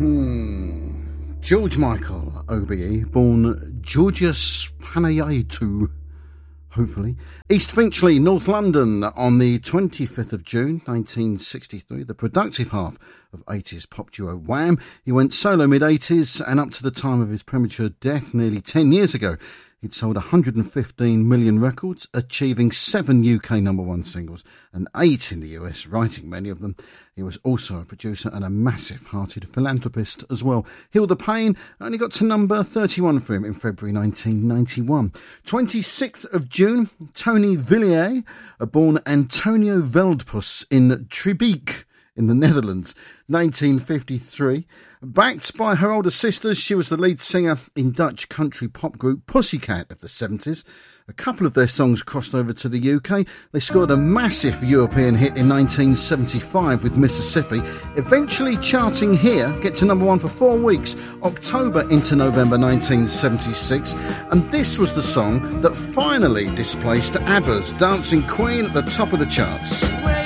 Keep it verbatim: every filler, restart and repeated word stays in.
Hmm. George Michael, O B E, born Georgios Panayiotou, hopefully. East Finchley, North London, on the twenty-fifth of June, nineteen sixty-three, the productive half of eighties pop duo Wham. He went solo mid-eighties, and up to the time of his premature death nearly ten years ago, he'd sold one hundred fifteen million records, achieving seven U K number one singles and eight in the U S, writing many of them. He was also a producer and a massive-hearted philanthropist as well. Heal the Pain only got to number thirty-one for him in February nineteen ninety-one. twenty-sixth of June, Tony Villiers, born Antonio Veldpus in Tribeek in the Netherlands, nineteen fifty-three. Backed by her older sisters, she was the lead singer in Dutch country pop group Pussycat of the seventies. A couple of their songs crossed over to the U K. They scored a massive European hit in nineteen seventy-five with Mississippi, eventually charting here, get to number one for four weeks, October into November nineteen seventy-six. And this was the song that finally displaced ABBA's Dancing Queen at the top of the charts.